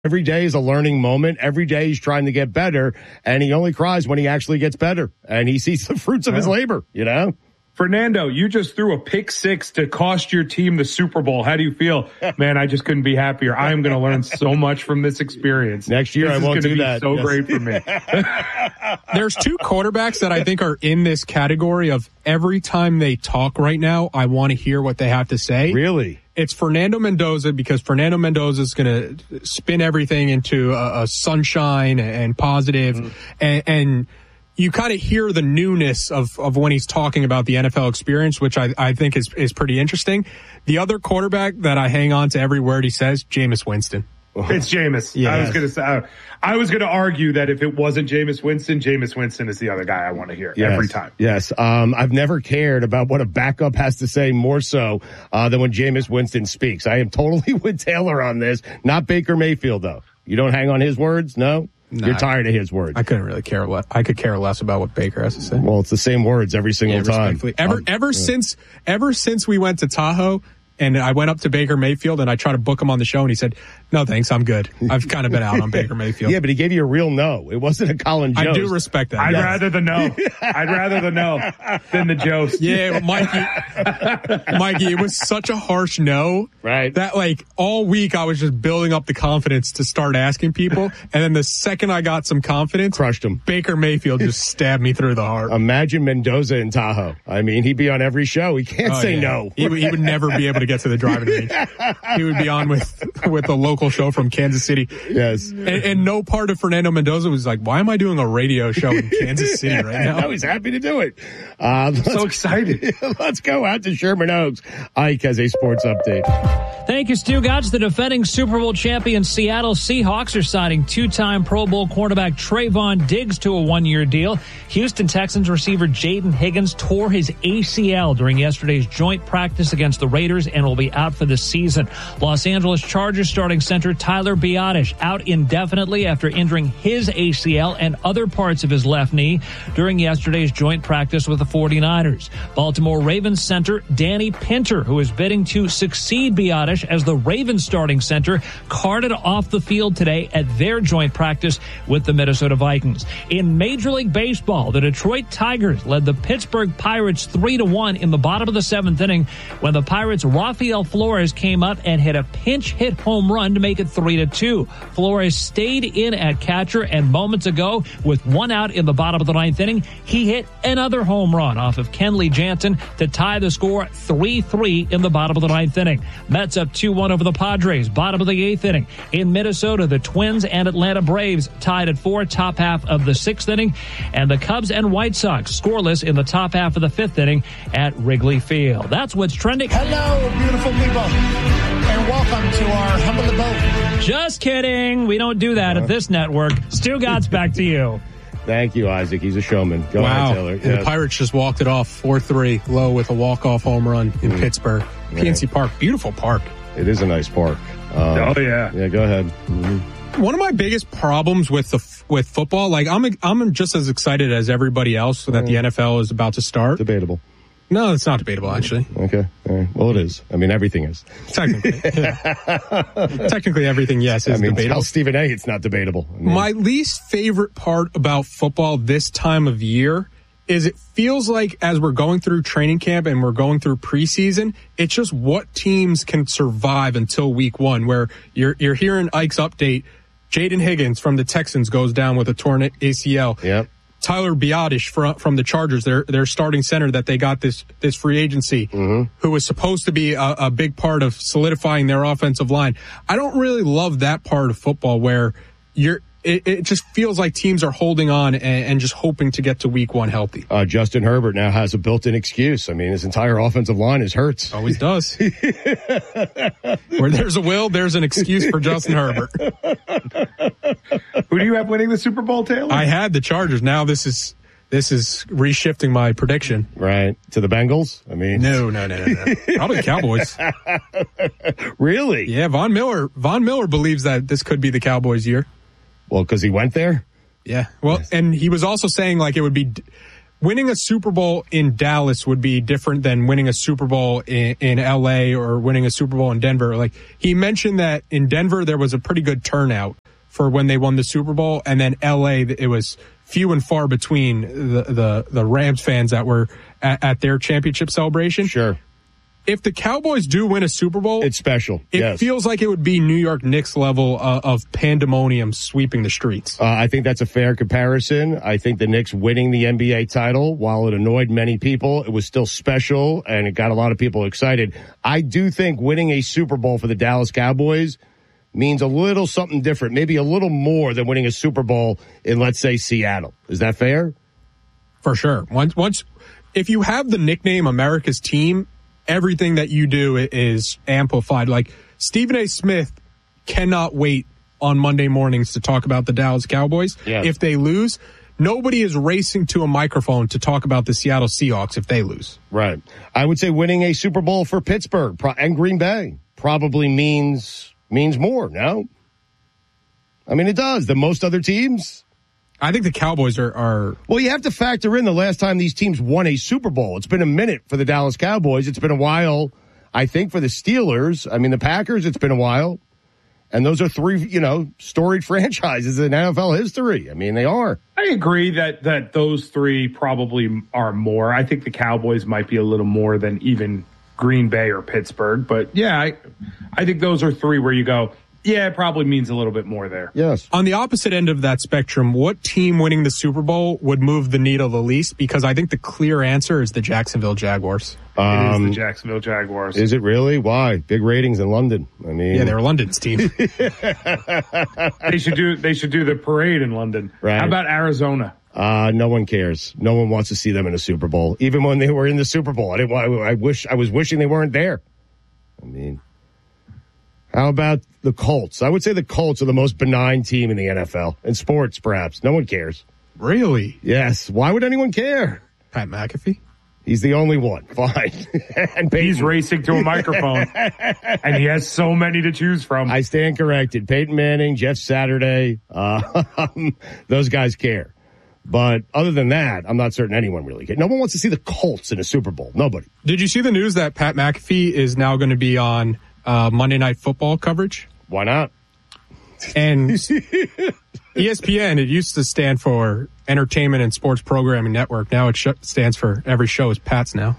Every day is a learning moment. Every day he's trying to get better, and he only cries when he actually gets better, and he sees the fruits of his labor, you know? Fernando, you just threw a pick six to cost your team the Super Bowl. How do you feel? Man, I just couldn't be happier. I am going to learn so much from this experience. Next year, I won't do that. This is going to be so great for me. There's two quarterbacks that I think are in this category of every time they talk right now, I want to hear what they have to say. Really? It's Fernando Mendoza, because Fernando Mendoza is going to spin everything into a sunshine and positive. And you kind of hear the newness of when he's talking about the NFL experience, which I think is pretty interesting. The other quarterback that I hang on to every word he says, Jameis Winston. It's Jameis. Yes. I was going to argue that if it wasn't Jameis Winston is the other guy I want to hear every time. Yes. I've never cared about what a backup has to say more so than when Jameis Winston speaks. I am totally with Taylor on this. Not Baker Mayfield, though. You don't hang on his words? No? You're tired of his words. I couldn't really care what I could care less about what Baker has to say. Well, it's the same words every single time. Ever since we went to Tahoe and I went up to Baker Mayfield and I tried to book him on the show and he said, "No, thanks, I'm good. I've kind of been out on Baker Mayfield." Yeah, but he gave you a real no. It wasn't a Colin Jost. I do respect that. I'd rather the no. I'd rather the no than the Jost. Yeah, Mikey, it was such a harsh no. Right. That like all week I was just building up the confidence to start asking people. And then the second I got some confidence, crushed him. Baker Mayfield just stabbed me through the heart. Imagine Mendoza in Tahoe. I mean, he'd be on every show. He can't say no. He would never be able to get to the driving range. He would be on with a local show from Kansas City. Yes. And no part of Fernando Mendoza was like, why am I doing a radio show in Kansas City right now? No, he's happy to do it. So excited. Let's go out to Sherman Oaks. Ike has a sports update. Thank you, Stu Gotts. The defending Super Bowl champion Seattle Seahawks are signing two-time Pro Bowl cornerback Trayvon Diggs to a one-year deal. Houston Texans receiver Jaden Higgins tore his ACL during yesterday's joint practice against the Raiders and will be out for the season. Los Angeles Chargers starting center Tyler Biadasz out indefinitely after injuring his ACL and other parts of his left knee during yesterday's joint practice with the 49ers. Baltimore Ravens center Danny Pinter, who is bidding to succeed Biadasz as the Ravens starting center, carted off the field today at their joint practice with the Minnesota Vikings. In Major League Baseball, the Detroit Tigers led the Pittsburgh Pirates 3-1 in the bottom of the seventh inning when the Pirates' Rafael Flores came up and hit a pinch hit home run to make it 3-2. Flores stayed in at catcher, and moments ago, with one out in the bottom of the ninth inning, he hit another home run off of Kenley Jansen to tie the score 3-3 in the bottom of the ninth inning. Mets up 2-1 over the Padres, bottom of the eighth inning. In Minnesota, the Twins and Atlanta Braves tied at 4, top half of the sixth inning, and the Cubs and White Sox scoreless in the top half of the fifth inning at Wrigley Field. That's what's trending. Hello, beautiful people, and welcome to our humble abode. Just kidding. We don't do that at this network. Stu Gotts, back to you. Thank you, Isaac. He's a showman. Go ahead, Taylor. And the Pirates just walked it off 4-3 low with a walk-off home run in Pittsburgh. PNC Park, beautiful park. It is a nice park. Oh, yeah. Yeah, go ahead. One of my biggest problems with football, like I'm just as excited as everybody else that the NFL is about to start. Debatable. No, it's not debatable, actually. Okay. All right. Well, it is. I mean, everything is. Technically. Yeah. Technically, everything, yes, is debatable. Tell Stephen A. it's not debatable. My least favorite part about football this time of year is it feels like as we're going through training camp and we're going through preseason, it's just what teams can survive until week one, where you're hearing Ike's update. Jaden Higgins from the Texans goes down with a torn ACL. Yep. Tyler Biadasz from the Chargers, their starting center that they got this free agency, who was supposed to be a big part of solidifying their offensive line. I don't really love that part of football where it just feels like teams are holding on and just hoping to get to week one healthy. Justin Herbert now has a built-in excuse. I mean, his entire offensive line is hurts. Always does. Where there's a will, there's an excuse for Justin Herbert. Who do you have winning the Super Bowl, Taylor? I had the Chargers. Now this is reshifting my prediction. Right. To the Bengals? I mean. No. Probably the Cowboys. Really? Yeah, Von Miller believes that this could be the Cowboys' year. Well, because he went there? Yeah. Well, yes. And he was also saying like it would be winning a Super Bowl in Dallas would be different than winning a Super Bowl in LA or winning a Super Bowl in Denver. Like, he mentioned that in Denver, there was a pretty good turnout for when they won the Super Bowl. And then LA, it was few and far between the Rams fans that were at their championship celebration. Sure. If the Cowboys do win a Super Bowl, it's special. It feels like it would be New York Knicks level of pandemonium sweeping the streets. I think that's a fair comparison. I think the Knicks winning the NBA title, while it annoyed many people, it was still special and it got a lot of people excited. I do think winning a Super Bowl for the Dallas Cowboys means a little something different, maybe a little more than winning a Super Bowl in, let's say, Seattle. Is that fair? For sure. Once, if you have the nickname America's Team, everything that you do is amplified. Like, Stephen A. Smith cannot wait on Monday mornings to talk about the Dallas Cowboys. Yeah. If they lose, nobody is racing to a microphone to talk about the Seattle Seahawks if they lose. Right. I would say winning a Super Bowl for Pittsburgh and Green Bay probably means more, no? I mean, it does. Than most other teams. I think the Cowboys are... Well, you have to factor in the last time these teams won a Super Bowl. It's been a minute for the Dallas Cowboys. It's been a while, I think, for the Steelers. I mean, the Packers, it's been a while. And those are three, storied franchises in NFL history. I mean, they are. I agree that those three probably are more. I think the Cowboys might be a little more than even Green Bay or Pittsburgh. But, yeah, I think those are three where you go, yeah, it probably means a little bit more there. Yes. On the opposite end of that spectrum, what team winning the Super Bowl would move the needle the least? Because I think the clear answer is the Jacksonville Jaguars. It is the Jacksonville Jaguars. Is it really? Why? Big ratings in London. I mean, yeah, they're London's team. They should do the parade in London. Right. How about Arizona? No one cares. No one wants to see them in a Super Bowl. Even when they were in the Super Bowl, I was wishing they weren't there. I mean, how about the Colts? I would say the Colts are the most benign team in the NFL. In sports, perhaps. No one cares. Really? Yes. Why would anyone care? Pat McAfee? He's the only one. Fine. And he's racing to a microphone, and he has so many to choose from. I stand corrected. Peyton Manning, Jeff Saturday, those guys care. But other than that, I'm not certain anyone really cares. No one wants to see the Colts in a Super Bowl. Nobody. Did you see the news that Pat McAfee is now going to be on Monday Night Football coverage? Why not? And ESPN, it used to stand for Entertainment and Sports Programming Network. Now it stands for every show is Pat's now.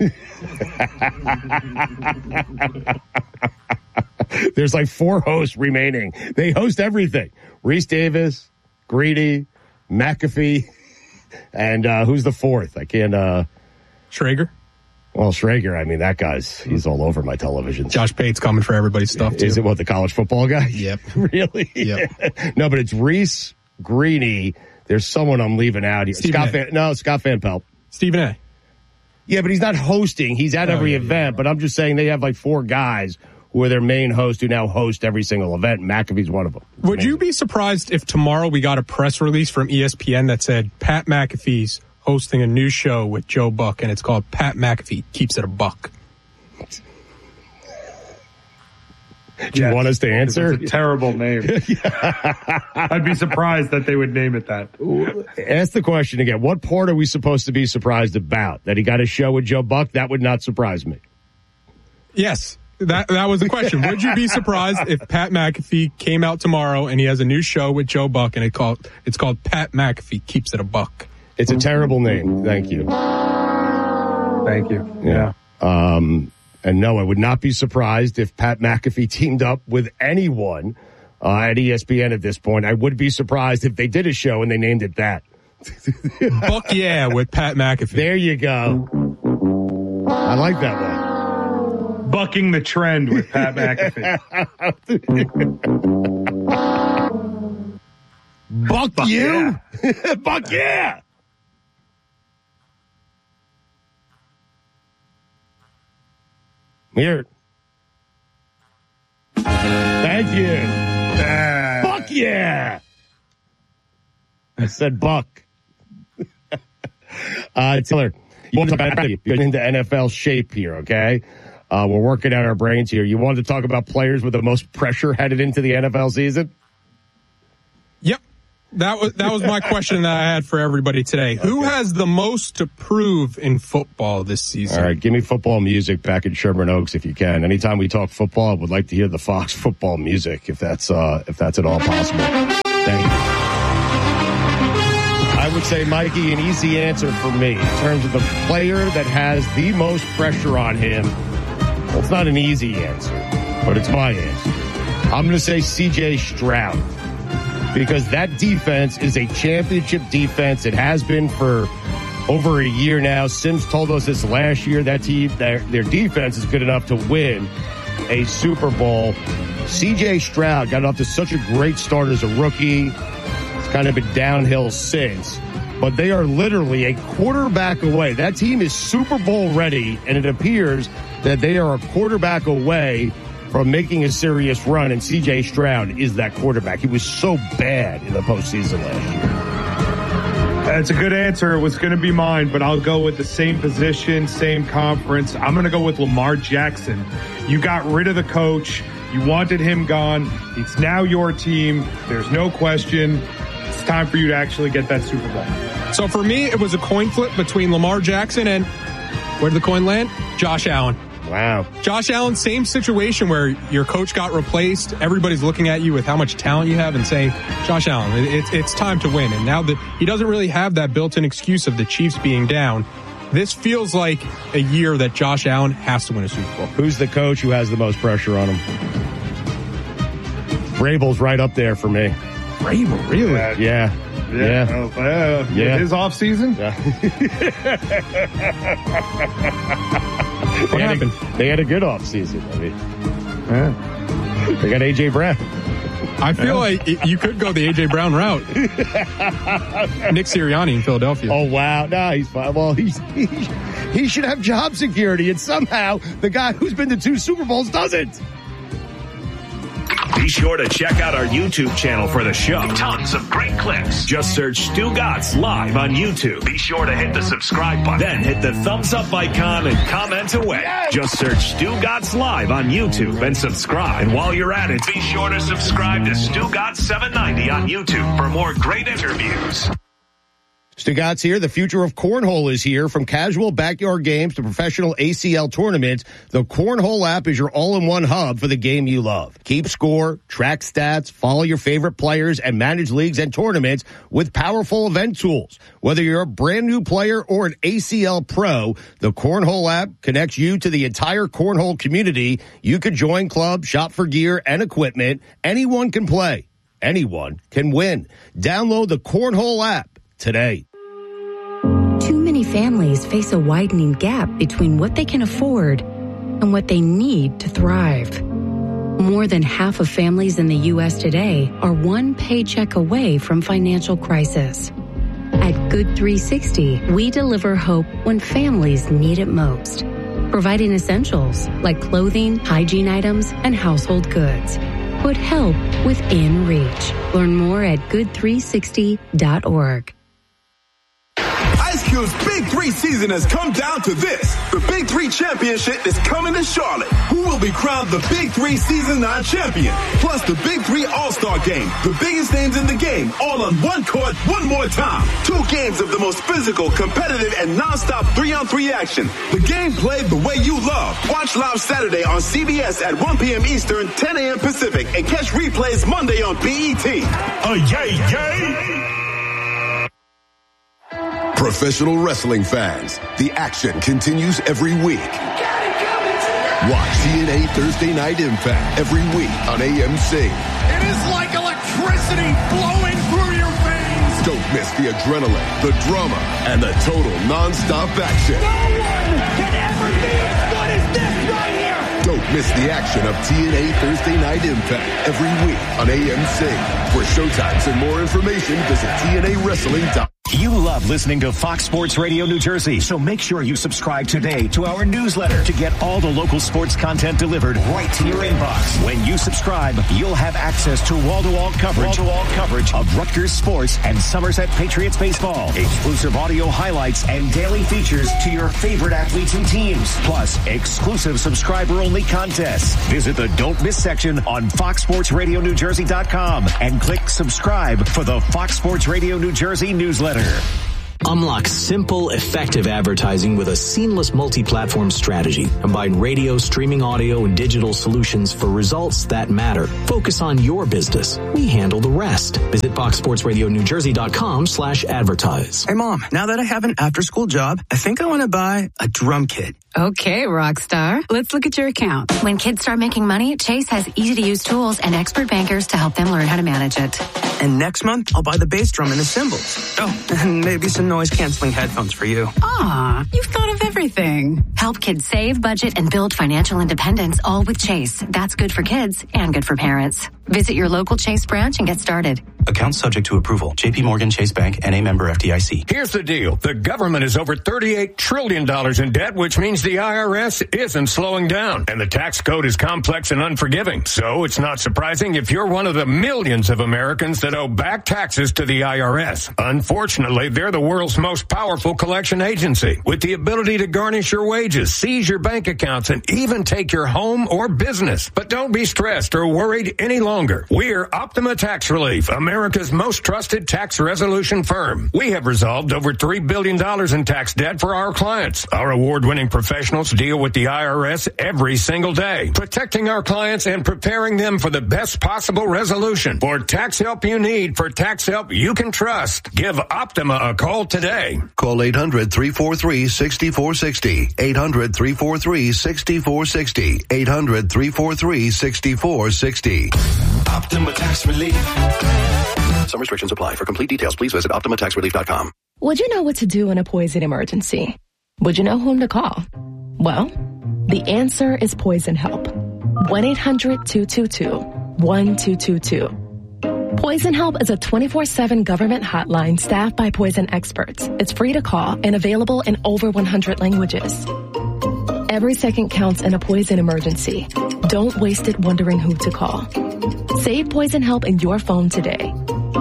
There's like 4 hosts remaining. They host everything. Reese Davis, Greedy, McAfee, and who's the fourth? I can't... Schrager? Well, Schrager, I mean, that he's all over my television. Josh Pate's coming for everybody's stuff, too. Is it the college football guy? Yep. Really? Yep. No, but it's Reese, Greeny. There's someone I'm leaving out here. Scott Van Pelt. Stephen A. Yeah, but he's not hosting. He's at every event. But I'm just saying they have like 4 guys who are their main hosts who now host every single event. McAfee's one of them. Would you be surprised if tomorrow we got a press release from ESPN that said Pat McAfee's hosting a new show with Joe Buck, and it's called Pat McAfee Keeps It a Buck? Do you want us to answer? It's a terrible name. I'd be surprised that they would name it that. Ask the question again. What part are we supposed to be surprised about? That he got a show with Joe Buck? That would not surprise me. Yes. That was the question. Would you be surprised if Pat McAfee came out tomorrow and he has a new show with Joe Buck, and it's called Pat McAfee Keeps It a Buck? It's a terrible name. Thank you. Thank you. Yeah. And no, I would not be surprised if Pat McAfee teamed up with anyone at ESPN at this point. I would be surprised if they did a show and they named it that. Buck yeah with Pat McAfee. There you go. I like that one. Bucking the trend with Pat McAfee. Buck you? Yeah. Buck yeah. Here. Thank you. Buck yeah. I said Buck. Taylor, you want to talk about you're into NFL shape here, okay? We're working out our brains here. You wanted to talk about players with the most pressure headed into the NFL season? Yep. That was my question that I had for everybody today. Okay. Who has the most to prove in football this season? All right, give me football music back in Sherman Oaks if you can. Anytime we talk football, I would like to hear the Fox football music if that's at all possible. Thank you. I would say, Mikey, an easy answer for me in terms of the player that has the most pressure on him. Well, it's not an easy answer, but it's my answer. I'm going to say C.J. Stroud, because that defense is a championship defense. It has been for over a year now. Sims told us this last year. That team, their defense is good enough to win a Super Bowl. C.J. Stroud got off to such a great start as a rookie. It's kind of been downhill since. But they are literally a quarterback away. That team is Super Bowl ready, and it appears that they are a quarterback away from making a serious run, and C.J. Stroud is that quarterback. He was so bad in the postseason last year. That's a good answer. It was going to be mine, but I'll go with the same position, same conference. I'm going to go with Lamar Jackson. You got rid of the coach. You wanted him gone. It's now your team. There's no question. It's time for you to actually get that Super Bowl. So for me, it was a coin flip between Lamar Jackson and, where did the coin land? Josh Allen. Wow. Josh Allen, same situation where your coach got replaced. Everybody's looking at you with how much talent you have and saying, Josh Allen, it's time to win. And now that he doesn't really have that built-in excuse of the Chiefs being down, this feels like a year that Josh Allen has to win a Super Bowl. Who's the coach who has the most pressure on him? Vrabel's right up there for me. Vrabel, really? Yeah. His offseason? Yeah. What happened? They had a good offseason. I mean, they got A.J. Brown. I feel like you could go the A.J. Brown route. Nick Sirianni in Philadelphia. Oh, wow. No, he's fine. Well, he should have job security, and somehow the guy who's been to 2 Super Bowls doesn't. Be sure to check out our YouTube channel for the show. Tons of great clips. Just search Stugotz Live on YouTube. Be sure to hit the subscribe button. Then hit the thumbs up icon and comment away. Yes! Just search Stugotz Live on YouTube and subscribe. And while you're at it, be sure to subscribe to Stugotz 790 on YouTube for more great interviews. Stugotz here. The future of cornhole is here. From casual backyard games to professional ACL tournaments, the Cornhole app is your all-in-one hub for the game you love. Keep score, track stats, follow your favorite players, and manage leagues and tournaments with powerful event tools. Whether you're a brand new player or an ACL pro, the Cornhole app connects you to the entire cornhole community. You can join clubs, shop for gear and equipment. Anyone can play. Anyone can win. Download the Cornhole app today. Too many families face a widening gap between what they can afford and what they need to thrive. More than half of families in the U.S. today are one paycheck away from financial crisis. At Good 360, we deliver hope when families need it most, providing essentials like clothing, hygiene items, and household goods. Put help within reach. Learn more at good360.org. Ice Cube's Big 3 season has come down to this. The Big 3 Championship is coming to Charlotte. Who will be crowned the Big 3 Season 9 champion? Plus the Big 3 All-Star Game. The biggest names in the game, all on one court, one more time. 2 games of the most physical, competitive, and non-stop 3-on-3 action. The game played the way you love. Watch live Saturday on CBS at 1 p.m. Eastern, 10 a.m. Pacific, and catch replays Monday on BET. Yay! Professional wrestling fans, the action continues every week. Watch TNA Thursday Night Impact every week on AMC. It is like electricity flowing through your veins. Don't miss the adrenaline, the drama, and the total non-stop action. No one can ever be as good as this right here. Don't miss the action of TNA Thursday Night Impact every week on AMC. For showtimes and more information, visit TNAWrestling.com. You love listening to Fox Sports Radio New Jersey, so make sure you subscribe today to our newsletter to get all the local sports content delivered right to your inbox. When you subscribe, you'll have access to wall-to-wall coverage of Rutgers sports and Somerset Patriots baseball, exclusive audio highlights, and daily features to your favorite athletes and teams, plus exclusive subscriber-only contests. Visit the Don't Miss section on FoxSportsRadioNewJersey.com and click subscribe for the Fox Sports Radio New Jersey newsletter. Unlock simple, effective advertising with a seamless multi-platform strategy. Combine radio, streaming audio, and digital solutions for results that matter. Focus on your business. We handle the rest. Visit FoxSportsRadioNewJersey.com/advertise. Hey, Mom, now that I have an after-school job, I think I want to buy a drum kit. Okay, Rockstar. Let's look at your account. When kids start making money, Chase has easy-to-use tools and expert bankers to help them learn how to manage it. And next month, I'll buy the bass drum and the cymbals. Oh, and maybe some noise-canceling headphones for you. Aw, you've thought of everything. Help kids save, budget, and build financial independence, all with Chase. That's good for kids and good for parents. Visit your local Chase branch and get started. Account subject to approval. J.P. Morgan Chase Bank, N.A. member FDIC. Here's the deal. The government is over $38 trillion in debt, which means the IRS isn't slowing down. And the tax code is complex and unforgiving. So it's not surprising if you're one of the millions of Americans that owe back taxes to the IRS. Unfortunately, they're the world's most powerful collection agency, with the ability to garnish your wages, seize your bank accounts, and even take your home or business. But don't be stressed or worried any longer. We're Optima Tax Relief, America's most trusted tax resolution firm. We have resolved over $3 billion in tax debt for our clients. Our award-winning professionals deal with the IRS every single day, protecting our clients and preparing them for the best possible resolution. For tax help you need, for tax help you can trust, give Optima a call today. Call 800-343-6460. 800-343-6460. 800-343-6460. Optima Tax Relief. Some restrictions apply. For complete details, please visit OptimaTaxRelief.com. Would you know what to do in a poison emergency? Would you know whom to call? Well, the answer is Poison Help. 1-800-222-1222. Poison Help is a 24/7 government hotline staffed by poison experts. It's free to call and available in over 100 languages. Every second counts in a poison emergency. Don't waste it wondering who to call. Save Poison Help in your phone today.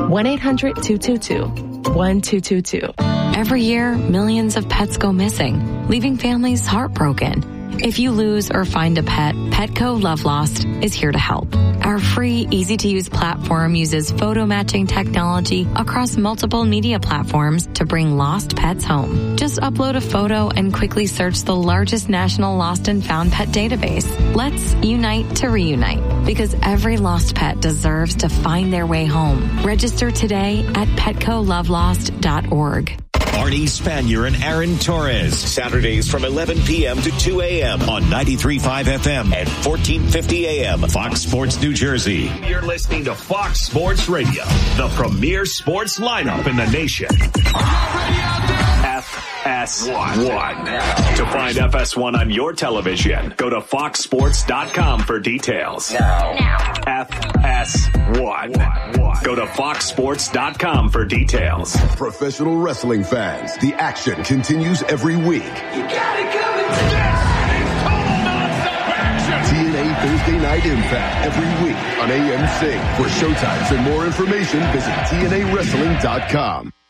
1-800-222-1222. Every year, millions of pets go missing, leaving families heartbroken. If you lose or find a pet, Petco Love Lost is here to help. Our free, easy-to-use platform uses photo matching technology across multiple media platforms to bring lost pets home. Just upload a photo and quickly search the largest national lost and found pet database. Let's unite to reunite, because every lost pet deserves to find their way home. Register today at PetcoLoveLost.org. Arnie Spanier and Aaron Torres. Saturdays from 11 p.m. to 2 a.m. on 93.5 FM and 1450 a.m. Fox Sports New Jersey. You're listening to Fox Sports Radio, the premier sports lineup in the nation. FS1. To find FS1 on your television, go to foxsports.com for details. Now. FS1. Go to foxsports.com for details. Professional wrestling fans, the action continues every week. You got it coming to this. Total nonstop action. TNA Thursday Night Impact every week on AM Sync. For showtimes and more information, visit TNAWrestling.com.